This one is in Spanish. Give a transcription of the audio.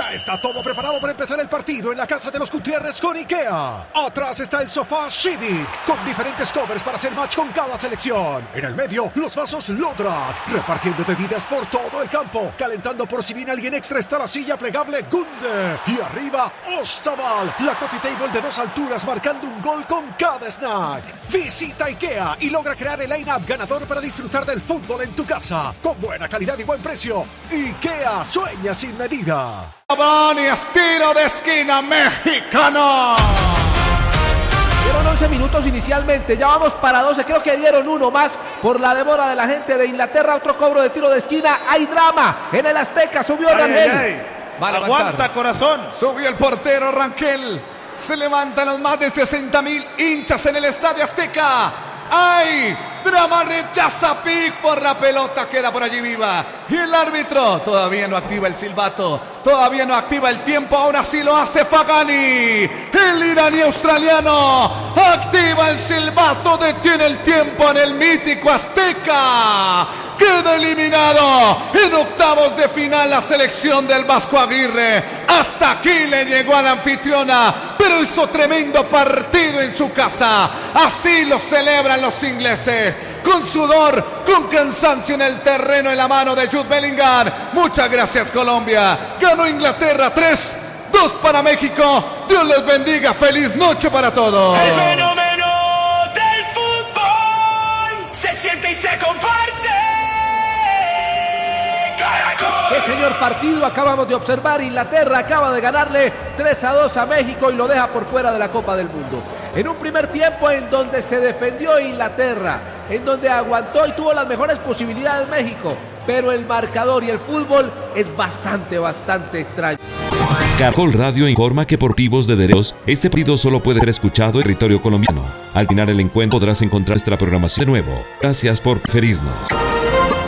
Ya está todo preparado para empezar el partido en la casa de los Gutiérrez con IKEA. Atrás está el sofá Civic, con diferentes covers para hacer match con cada selección. En el medio, los vasos Lodrat, repartiendo bebidas por todo el campo. Calentando por si viene alguien extra está la silla plegable Gunde. Y arriba, Ostaval, la coffee table de 2 alturas marcando un gol con cada snack. Visita IKEA y logra crear el line-up ganador para disfrutar del fútbol en tu casa. Con buena calidad y buen precio. IKEA, sueña sin medida. Bonias, tiro de esquina mexicano. Dieron 11 minutos inicialmente, ya vamos para 12, creo que dieron uno más por la demora de la gente de Inglaterra. Otro cobro de tiro de esquina, hay drama en el Azteca, subió Rangel. Aguanta, corazón. Subió el portero Rangel. Se levantan los más de 60,000 hinchas en el Estadio Azteca. ¡Ay! Drama, rechaza Pickford, la pelota queda por allí viva. Y el árbitro todavía no activa el silbato, todavía no activa el tiempo, ahora sí lo hace Fagani. El iraní australiano activa el silbato, detiene el tiempo en el mítico Azteca. Queda eliminado en octavos de final la selección del Vasco Aguirre. Hasta aquí le llegó a la anfitriona, pero hizo tremendo partido en su casa. Así lo celebran los ingleses, con sudor, con cansancio en el terreno, en la mano de Jude Bellingham. Muchas gracias, Colombia. Ganó Inglaterra 3-2 para México. Dios les bendiga. Feliz noche para todos. El fenómeno del fútbol se siente y se comparte. ¡Qué señor partido acabamos de observar! Inglaterra acaba de ganarle 3-2 a México y lo deja por fuera de la Copa del Mundo. En un primer tiempo en donde se defendió Inglaterra, en donde aguantó y tuvo las mejores posibilidades México, pero el marcador y el fútbol es bastante extraño. Caracol Radio informa que por motivos de derechos, este partido solo puede ser escuchado en territorio colombiano. Al final el encuentro podrás encontrar nuestra programación de nuevo. Gracias por preferirnos.